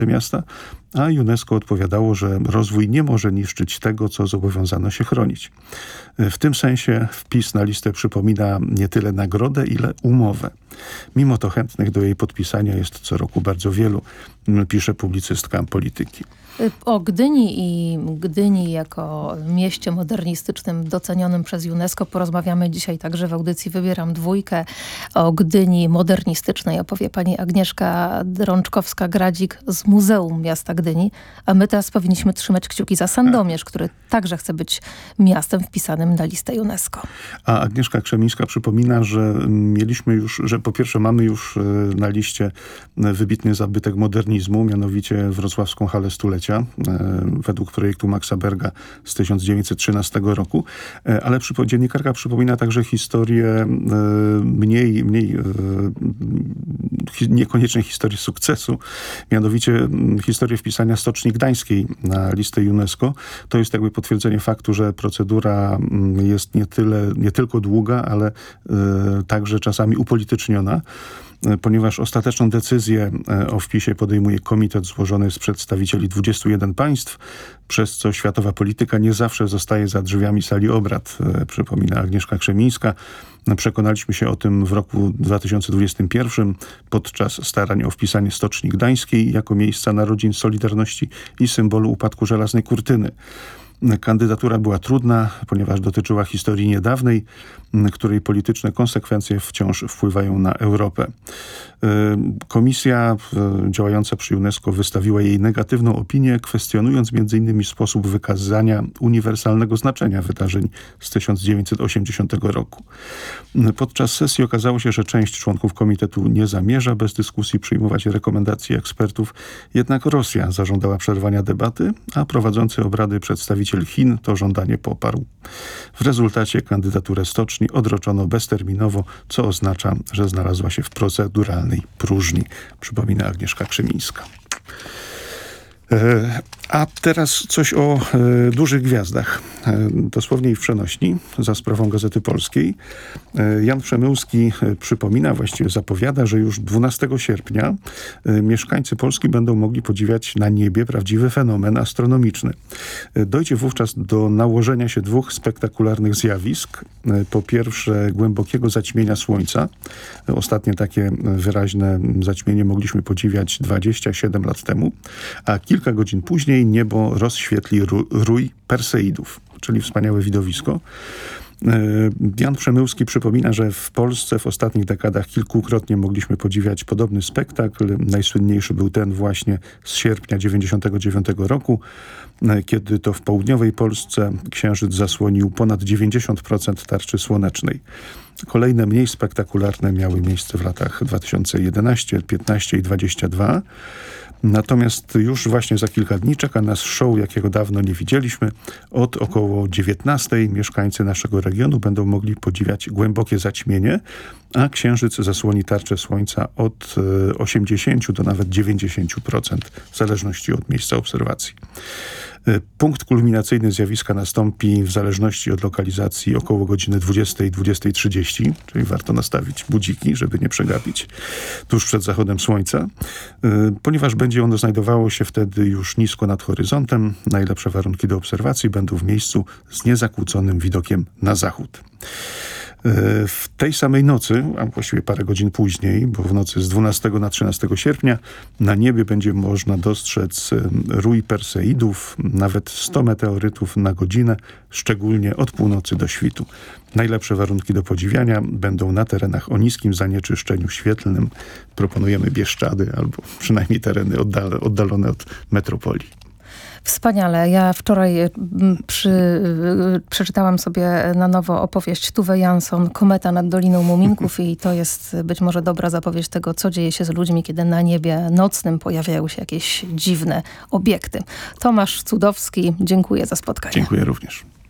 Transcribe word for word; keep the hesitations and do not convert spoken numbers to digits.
miasta, a UNESCO odpowiadało, że rozwój nie może niszczyć tego, co zobowiązano się chronić. W tym sensie wpis na listę przypomina nie tyle nagrodę, ile umowę. Mimo to chętnych do jej podpisania jest co roku bardzo wielu, pisze publicystka Polityki. O Gdyni i Gdyni jako mieście modernistycznym docenionym przez UNESCO porozmawiamy dzisiaj także w audycji Wybieram Dwójkę. O Gdyni modernistycznej opowie pani Agnieszka Drączkowska-Gradzik z Muzeum Miasta Gdyni. A my teraz powinniśmy trzymać kciuki za Sandomierz, który także chce być miastem wpisanym na listę UNESCO. A Agnieszka Krzemińska przypomina, że mieliśmy już, że po pierwsze mamy już na liście wybitny zabytek modernizmu, mianowicie Wrocławską Halę Stulecia, według projektu Maxa Berga z tysiąc dziewięćset trzynastego roku, ale przypo, dziennikarka przypomina także historię mniej, mniej niekoniecznie historię sukcesu, mianowicie historię wpisania Stoczni Gdańskiej na listę UNESCO. To jest jakby potwierdzenie faktu, że procedura jest nie tyle, nie tylko długa, ale także czasami upolityczniona, ponieważ ostateczną decyzję o wpisie podejmuje komitet złożony z przedstawicieli dwudziestu jeden państw, przez co światowa polityka nie zawsze zostaje za drzwiami sali obrad, przypomina Agnieszka Krzemińska. Przekonaliśmy się o tym w roku dwa tysiące dwudziestym pierwszym podczas starań o wpisanie Stoczni Gdańskiej jako miejsca narodzin Solidarności i symbolu upadku żelaznej kurtyny. Kandydatura była trudna, ponieważ dotyczyła historii niedawnej, której polityczne konsekwencje wciąż wpływają na Europę. Komisja działająca przy UNESCO wystawiła jej negatywną opinię, kwestionując między innymi sposób wykazania uniwersalnego znaczenia wydarzeń z tysiąc dziewięćset osiemdziesiątego roku. Podczas sesji okazało się, że część członków komitetu nie zamierza bez dyskusji przyjmować rekomendacji ekspertów, jednak Rosja zażądała przerwania debaty, a prowadzący obrady przedstawiciel Chin to żądanie poparł. W rezultacie kandydaturę stoczni odroczono bezterminowo, co oznacza, że znalazła się w proceduralnej próżni, przypomina Agnieszka Krzemińska. A teraz coś o e, dużych gwiazdach. E, dosłownie i w przenośni, za sprawą Gazety Polskiej. E, Jan Przemyłski e, przypomina, właściwie zapowiada, że już dwunastego sierpnia e, mieszkańcy Polski będą mogli podziwiać na niebie prawdziwy fenomen astronomiczny. E, dojdzie wówczas do nałożenia się dwóch spektakularnych zjawisk. E, po pierwsze głębokiego zaćmienia Słońca. E, ostatnie takie wyraźne zaćmienie mogliśmy podziwiać dwadzieścia siedem lat temu, a kilka godzin później niebo rozświetli rój Perseidów, czyli wspaniałe widowisko. Jan Przemyłski przypomina, że w Polsce w ostatnich dekadach kilkukrotnie mogliśmy podziwiać podobny spektakl. Najsłynniejszy był ten właśnie z sierpnia dziewięćdziesiątego dziewiątego roku, kiedy to w południowej Polsce księżyc zasłonił ponad dziewięćdziesiąt procent tarczy słonecznej. Kolejne mniej spektakularne miały miejsce w latach dwa tysiące jedenastym, piętnastym i dwudziestym drugim. Natomiast już właśnie za kilka dni czeka nas show, jakiego dawno nie widzieliśmy. Od około dziewiętnastej mieszkańcy naszego regionu będą mogli podziwiać głębokie zaćmienie, a księżyc zasłoni tarczę słońca od osiemdziesięciu do nawet dziewięćdziesięciu procent, w zależności od miejsca obserwacji. Punkt kulminacyjny zjawiska nastąpi w zależności od lokalizacji około godziny dwudziestej, dwudziestej trzydzieści, czyli warto nastawić budziki, żeby nie przegapić, tuż przed zachodem słońca, ponieważ będzie ono znajdowało się wtedy już nisko nad horyzontem. Najlepsze warunki do obserwacji będą w miejscu z niezakłóconym widokiem na zachód. W tej samej nocy, a właściwie parę godzin później, bo w nocy z dwunastego na trzynastego sierpnia na niebie będzie można dostrzec rój Perseidów, nawet sto meteorytów na godzinę, szczególnie od północy do świtu. Najlepsze warunki do podziwiania będą na terenach o niskim zanieczyszczeniu świetlnym. Proponujemy Bieszczady albo przynajmniej tereny oddal- oddalone od metropolii. Wspaniale. Ja wczoraj przy, przeczytałam sobie na nowo opowieść Tuve Jansson, Kometa nad Doliną Muminków i to jest być może dobra zapowiedź tego, co dzieje się z ludźmi, kiedy na niebie nocnym pojawiają się jakieś dziwne obiekty. Tomasz Cudowski, dziękuję za spotkanie. Dziękuję również.